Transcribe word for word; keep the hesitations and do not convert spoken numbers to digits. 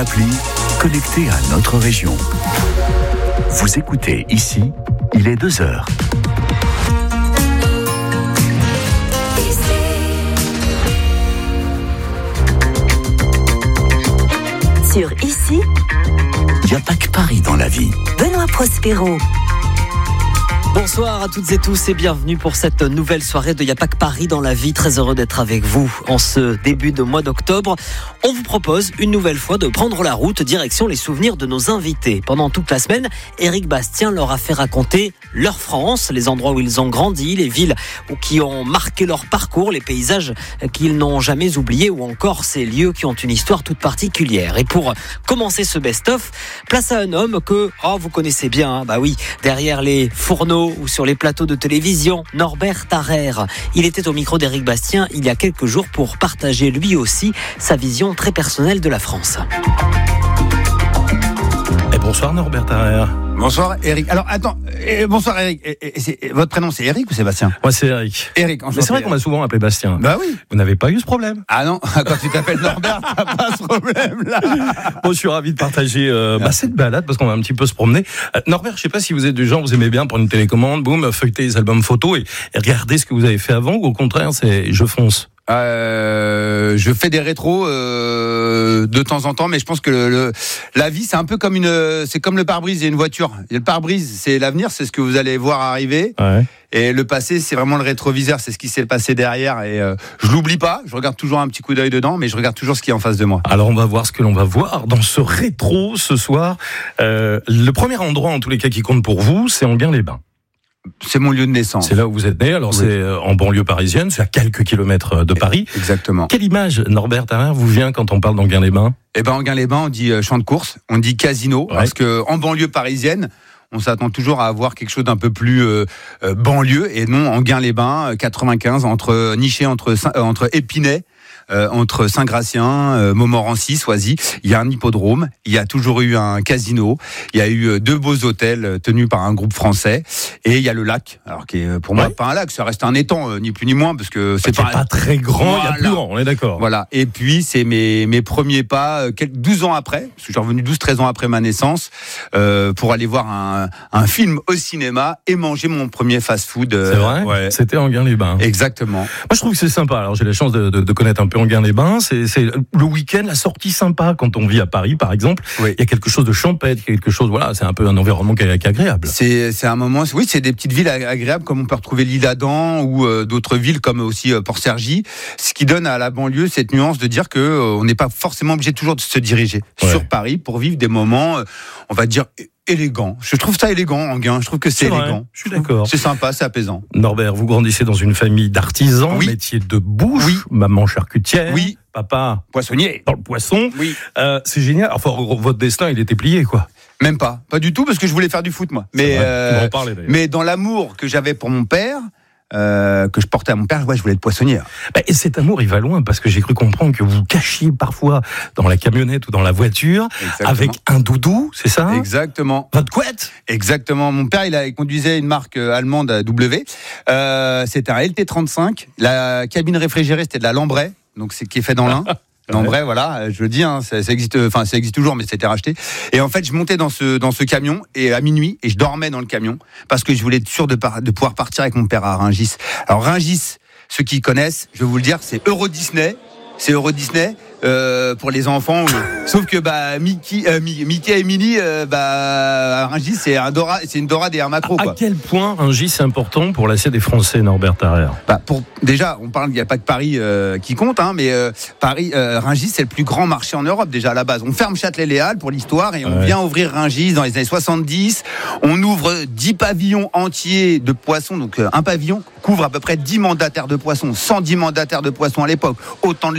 appli, connecté à notre région. Vous écoutez ici, il est deux heures. Sur Ici, il n'y a pas que Paris dans la vie. Benoît Prospero. Bonsoir à toutes et tous et bienvenue pour cette nouvelle soirée de Y'a pas que Paris dans la vie. Très heureux d'être avec vous en ce début de mois d'octobre. On vous propose une nouvelle fois de prendre la route direction les souvenirs de nos invités. Pendant toute la semaine, Éric Bastien leur a fait raconter leur France, les endroits où ils ont grandi, les villes qui ont marqué leur parcours, les paysages qu'ils n'ont jamais oubliés ou encore ces lieux qui ont une histoire toute particulière. Et pour commencer ce best-of, place à un homme que oh, vous connaissez bien, hein, bah oui, derrière les fourneaux ou sur les plateaux de télévision, Norbert Tarrer. Il était au micro d'Éric Bastien il y a quelques jours pour partager lui aussi sa vision très personnelle de la France. Et bonsoir Norbert Tarrer. Bonsoir Eric. Alors attends, euh, bonsoir Eric. Et, et, c'est, votre prénom c'est Eric ou Sébastien ? Moi c'est Eric. Eric, Mais c'est vrai qu'on m'a souvent appelé Bastien. Bah oui. Vous n'avez pas eu ce problème ? Ah non, quand tu t'appelles Norbert, t'as pas ce problème là. Bon, je suis ravi de partager euh, bah, cette balade parce qu'on va un petit peu se promener. Euh, Norbert, je sais pas si vous êtes du genre, vous aimez bien prendre une télécommande, boum, feuilleter les albums photos et, et regarder ce que vous avez fait avant, ou au contraire c'est je fonce ? Euh, je fais des rétros euh, de temps en temps, mais je pense que le, le, la vie c'est un peu comme une, c'est comme le pare-brise et une voiture. Et le pare-brise c'est l'avenir, c'est ce que vous allez voir arriver. Ouais. Et le passé c'est vraiment le rétroviseur, c'est ce qui s'est passé derrière. Et euh, je l'oublie pas, je regarde toujours un petit coup d'œil dedans, mais je regarde toujours ce qui est en face de moi. Alors on va voir ce que l'on va voir dans ce rétro ce soir. Euh, le premier endroit en tous les cas qui compte pour vous, c'est Enghien-les-Bains. C'est mon lieu de naissance. C'est là où vous êtes né, alors oui. C'est en banlieue parisienne, c'est à quelques kilomètres de Paris. Exactement. Quelle image, Norbert Tarrer, vous vient quand on parle d'Enghien-les-Bains ? Eh ben, Enghien-les-Bains, on dit champ de course, on dit casino, ouais. Parce que en banlieue parisienne, on s'attend toujours à avoir quelque chose d'un peu plus euh, euh, banlieue, et non, Enghien-les-Bains, quatre-vingt-quinze, entre niché entre euh, entre Épinay. Euh, entre Saint-Gratien, euh, Montmorency, Soisy, il y a un hippodrome, il y a toujours eu un casino, il y a eu deux beaux hôtels tenus par un groupe français, et il y a le lac, alors qui est pour moi ouais. pas un lac, ça reste un étang, euh, ni plus ni moins, parce que c'est pas, pas, pas très grand, il voilà. y a plus grand, on est d'accord. Voilà, et puis c'est mes, mes premiers pas, euh, quelques, douze ans après, parce que je suis revenu douze treize ans après ma naissance, euh, pour aller voir un, un film au cinéma et manger mon premier fast-food. Euh, c'est vrai ouais. C'était Enghien-les-Bains. Exactement. Moi je trouve que c'est sympa, alors j'ai la chance de, de, de connaître un peu Enghien-les-Bains, c'est, c'est le week-end, la sortie sympa quand on vit à Paris par exemple. Oui. Il y a quelque chose de champêtre, quelque chose, voilà, c'est un peu un environnement qui est, qui est agréable. C'est, c'est un moment, oui, c'est des petites villes agréables comme on peut retrouver l'Isle-Adam ou euh, d'autres villes comme aussi euh, Port-Cergy. Ce qui donne à la banlieue cette nuance de dire que euh, on n'est pas forcément obligé toujours de se diriger ouais. sur Paris pour vivre des moments, euh, on va dire élégant. Je trouve ça élégant, Enghien. Je trouve que c'est, c'est élégant. Vrai, je suis d'accord. C'est sympa, c'est apaisant. Norbert, vous grandissez dans une famille d'artisans, oui. métier de bouche, oui. maman charcutière, oui. papa poissonnier dans le poisson. Oui. Euh, c'est génial. Enfin, votre destin, il était plié, quoi. Même pas, pas du tout, parce que je voulais faire du foot, moi. Mais, euh, parler, mais dans l'amour que j'avais pour mon père. Euh, que je portais à mon père, ouais, je voulais être poissonnier. Bah, et cet amour, il va loin, parce que j'ai cru comprendre que vous cachiez parfois dans la camionnette ou dans la voiture. Exactement. Avec un doudou, c'est ça ? Exactement. Votre couette ? Exactement. Mon père, il, a, il conduisait une marque allemande à W. Euh, c'était un L T trente-cinq. La cabine réfrigérée, c'était de la Lambray, donc c'est qui est fait dans l'Ain. En vrai, voilà, je le dis, hein, ça, ça existe, enfin, ça existe toujours, mais c'était racheté. Et en fait, je montais dans ce dans ce camion et à minuit, et je dormais dans le camion parce que je voulais être sûr de, par, de pouvoir partir avec mon père à Rungis. Alors Rungis, ceux qui connaissent, je vais vous le dire, c'est Euro Disney, c'est Euro Disney. Euh, pour les enfants, sauf que bah Mickey, euh, Mickey et Minnie, euh, bah Rungis c'est un Dora, c'est une Dorade et un macro. À, quoi. À quel point Rungis c'est important pour l'assiette des Français, Norbert Tarrer ? Bah pour déjà, on parle, il n'y a pas que Paris euh, qui compte, hein, mais euh, Paris, euh, Rungis c'est le plus grand marché en Europe déjà à la base. On ferme Châtelet-Les Halles pour l'histoire et on ouais. vient ouvrir Rungis dans les années soixante-dix. On ouvre dix pavillons entiers de poissons, donc euh, un pavillon couvre à peu près dix mandataires de poissons, cent dix mandataires de poissons à l'époque, autant de